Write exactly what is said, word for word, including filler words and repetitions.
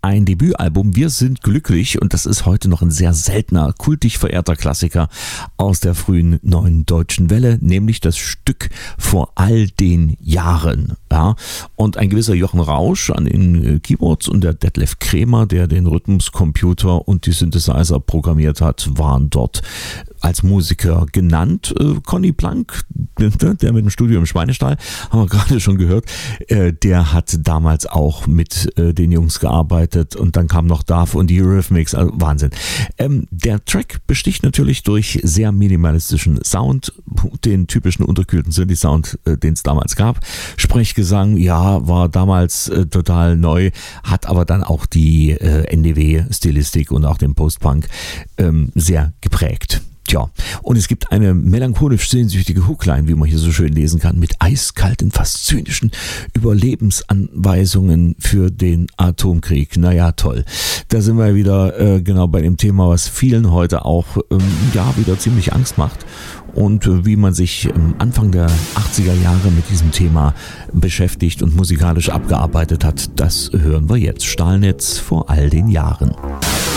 ein Debütalbum. Wir sind glücklich und das ist heute noch ein sehr seltener, kultig verehrter Klassiker aus der frühen neuen deutschen Welle, nämlich das Stück Vor all den Jahren. Ja, und ein gewisser Jochen Rausch an den Keyboards und der Detlef Krämer, der den Rhythmuscomputer und die Synthesizer programmiert hat, waren dort als Musiker genannt. Äh, Conny Plank, der mit dem Studio im Schweinestall, haben wir gerade schon gehört, äh, der hat damals auch mit äh, den Jungs gearbeitet und dann kam noch Duff und die Eurythmics, also Wahnsinn. Ähm, der Track besticht natürlich durch sehr minimalistischen Sound, den typischen unterkühlten Synthi-Sound, äh, den es damals gab. Sprechgesang, ja, war damals äh, total neu, hat aber dann auch die äh, N D W-Stilistik und auch den Post-Punk ähm, sehr geprägt. Tja, und es gibt eine melancholisch sehnsüchtige Hookline, wie man hier so schön lesen kann, mit eiskalten, fast zynischen Überlebensanweisungen für den Atomkrieg. Naja, toll. Da sind wir wieder äh, genau bei dem Thema, was vielen heute auch ähm, ja wieder ziemlich Angst macht. Und äh, wie man sich ähm, Anfang der achtziger Jahre mit diesem Thema beschäftigt und musikalisch abgearbeitet hat, das hören wir jetzt. Stahlnetz vor all den Jahren.